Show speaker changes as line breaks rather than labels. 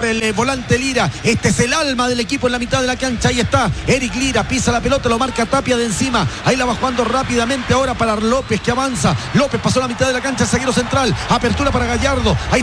el volante Lira. Este es el alma del equipo en la mitad de la cancha. Ahí está Eric Lira, pisa la pelota, lo marca Tapia de encima. Ahí la va jugando rápidamente ahora para López, que avanza. López pasó la mitad de la cancha, zaguero central. Apertura para Gallardo. Ahí